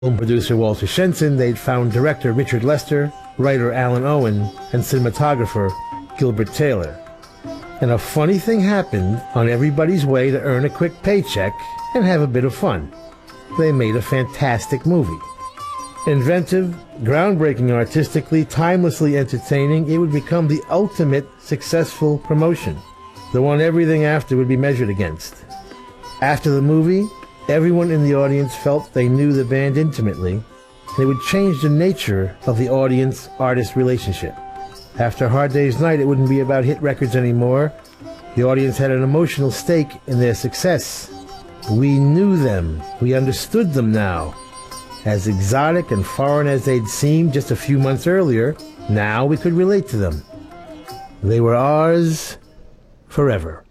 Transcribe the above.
Film producer Walter Shenson, they'd found director Richard Lester, writer Alan Owen, and cinematographer Gilbert Taylor. And a funny thing happened on everybody's way to earn a quick paycheck and have a bit of fun. They made a fantastic movie. Inventive, groundbreaking artistically, timelessly entertaining, it would become the ultimate successful promotion, the one everything after would be measured against. After the movie, everyone in the audience felt they knew the band intimately, and it would change the nature of the audience-artist relationship. After Hard Day's Night, it wouldn't be about hit records anymore. The audience had an emotional stake in their success. We knew them. We understood them now. As exotic and foreign as they'd seemed just a few months earlier, now we could relate to them. They were ours forever.